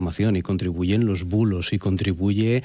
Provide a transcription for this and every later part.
y contribuyen los bulos y contribuye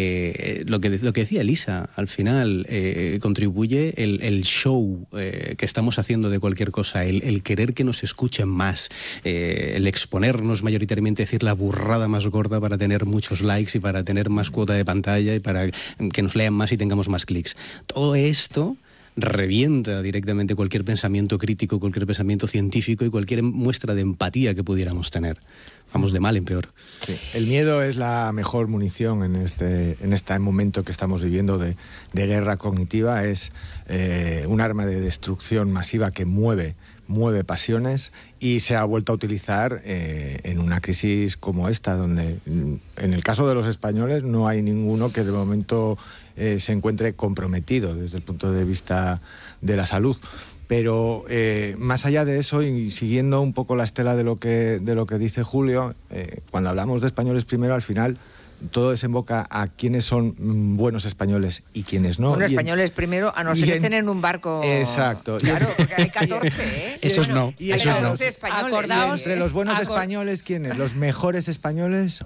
lo que decía Elisa, al final contribuye el show que estamos haciendo de cualquier cosa, el querer que nos escuchen más, el exponernos mayoritariamente, decir la burrada más gorda para tener muchos likes y para tener más cuota de pantalla y para que nos lean más y tengamos más clics. Todo esto revienta directamente cualquier pensamiento crítico, cualquier pensamiento científico y cualquier muestra de empatía que pudiéramos tener. Vamos de mal en peor. Sí. El miedo es la mejor munición en este momento que estamos viviendo de guerra cognitiva. Es un arma de destrucción masiva que mueve pasiones y se ha vuelto a utilizar en una crisis como esta, donde en el caso de los españoles no hay ninguno que de momento se encuentre comprometido desde el punto de vista de la salud. Pero más allá de eso, y siguiendo un poco la estela de lo que dice Julio, cuando hablamos de españoles primero, al final todo desemboca a quiénes son buenos españoles y quiénes no. Bueno, españoles primero, a no ser que estén en un barco. Exacto. Claro, porque hay 14, ¿eh? Esos no. Y hay esos 14 españoles. Acordaos, entre los buenos españoles, ¿quiénes? ¿Los mejores españoles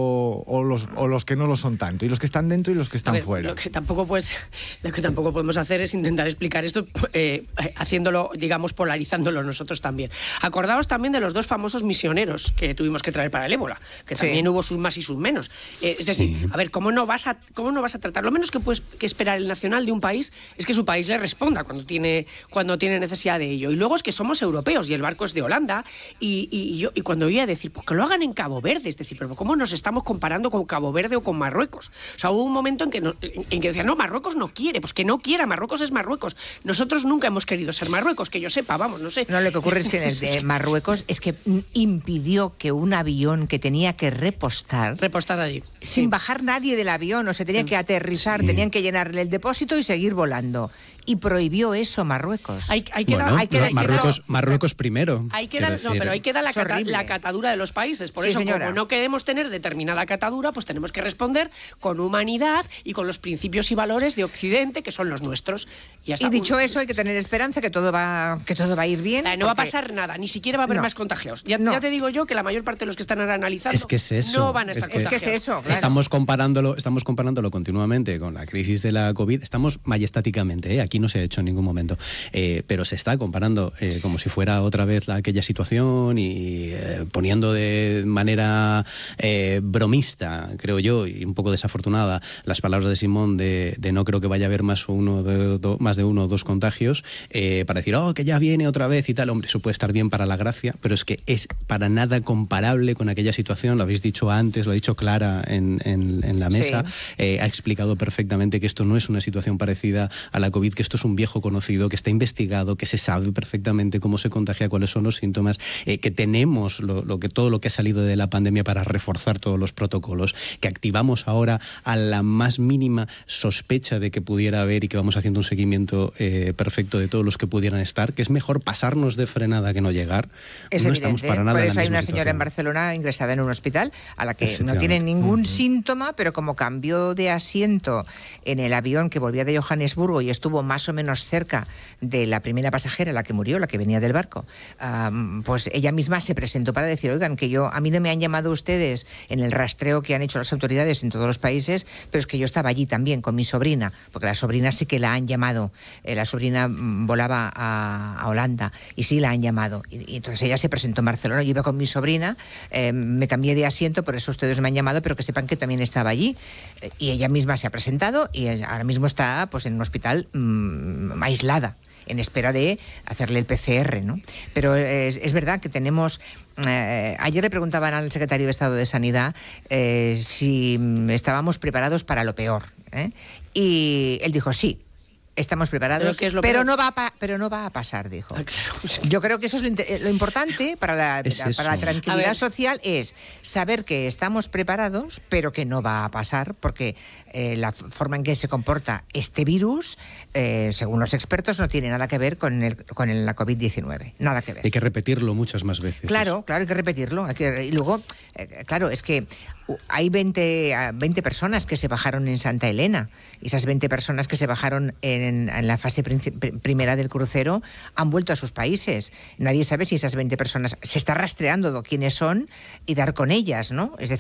o los que no lo son tanto? Y los que están dentro y los que están fuera. Lo que tampoco podemos hacer es intentar explicar esto haciéndolo, digamos, polarizándolo nosotros también. Acordaos también de los dos famosos misioneros que tuvimos que traer para el ébola, que también hubo sus más y sus menos. Es decir, a ver, ¿cómo no vas a tratar? Lo menos que puedes esperar el nacional de un país es que su país le responda cuando tiene necesidad de ello. Y luego es que somos europeos y el barco es de Holanda y cuando oía decir, pues que lo hagan en Cabo Verde, es decir, pero ¿cómo nos estamos comparando con Cabo Verde o con Marruecos? O sea, hubo un momento en que decían, no, Marruecos no quiere, pues que no quiera, Marruecos es Marruecos. Nosotros nunca hemos querido ser Marruecos, que yo sepa, vamos, no sé. No, lo que ocurre es que en el de Marruecos es que impidió que un avión que tenía que repostar allí, sin bajar nadie del avión, o se tenía que aterrizar, tenían que llenarle el depósito y seguir volando. Y prohibió eso Marruecos. Marruecos primero. Pero ahí queda la catadura de los países. Por eso, señora, como no queremos tener determinada catadura, pues tenemos que responder con humanidad y con los principios y valores de Occidente, que son los nuestros. Y dicho eso, hay que tener esperanza que todo va a ir bien. No va a pasar nada, ni siquiera va a haber más contagiados. Ya te digo yo que la mayor parte de los que están ahora analizando no van a estar contagiados. Es que es eso. Claro. Estamos comparándolo continuamente con la crisis de la COVID. Estamos majestáticamente, aquí no se ha hecho en ningún momento, pero se está comparando como si fuera otra vez aquella situación y poniendo de manera bromista, creo yo, y un poco desafortunada, las palabras de Simón de no creo que vaya a haber más de uno o dos contagios, para decir, que ya viene otra vez y tal. Hombre, eso puede estar bien para la gracia, pero es que es para nada comparable con aquella situación. Lo habéis dicho antes, lo ha dicho Clara en la mesa, ha explicado perfectamente que esto no es una situación parecida a la COVID, que esto es un viejo conocido, que está investigado, que se sabe perfectamente cómo se contagia, cuáles son los síntomas, que tenemos todo lo que ha salido de la pandemia para reforzar todos los protocolos, que activamos ahora a la más mínima sospecha de que pudiera haber y que vamos haciendo un seguimiento perfecto de todos los que pudieran estar, que es mejor pasarnos de frenada que no llegar. Es no evidente. estamos para nada Por en eso la hay misma una señora situación. en Barcelona ingresada en un hospital a la que no tiene ningún síntoma, pero como cambió de asiento en el avión que volvía de Johannesburgo y estuvo más o menos cerca de la primera pasajera, la que murió, la que venía del barco, pues ella misma se presentó para decir, oigan, que a mí no me han llamado ustedes en el rastreo que han hecho las autoridades en todos los países, pero es que yo estaba allí también con mi sobrina, porque la sobrina sí que la han llamado, la sobrina volaba a Holanda y sí la han llamado, y entonces ella se presentó en Barcelona, yo iba con mi sobrina, me cambié de asiento, por eso ustedes me han llamado, pero que sepan que también estaba allí, y ella misma se ha presentado y ahora mismo está pues en un hospital aislada, en espera de hacerle el PCR, ¿no? Pero es verdad que tenemos... ayer le preguntaban al secretario de Estado de Sanidad si estábamos preparados para lo peor, y él dijo sí. Estamos preparados, pero no va a pasar, dijo. Claro. Yo creo que eso es lo importante para la tranquilidad social, es saber que estamos preparados, pero que no va a pasar, porque la forma en que se comporta este virus, según los expertos, no tiene nada que ver con la COVID-19. Nada que ver. Hay que repetirlo muchas más veces. Claro, hay que repetirlo. Y luego, claro, es que hay 20 personas que se bajaron en Santa Elena. Y esas 20 personas que se bajaron en en la fase primera del crucero han vuelto a sus países. Nadie sabe si esas 20 personas se está rastreando quiénes son y dar con ellas, ¿no? Es decir,